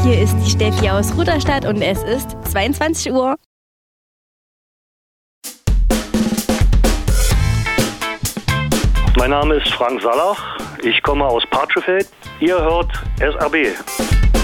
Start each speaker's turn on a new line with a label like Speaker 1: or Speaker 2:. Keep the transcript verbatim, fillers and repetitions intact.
Speaker 1: Hier ist die Steffi aus Rudolstadt und es ist zweiundzwanzig Uhr.
Speaker 2: Mein Name ist Frank Sallach, ich komme aus Parchefeld. Ihr hört S R B.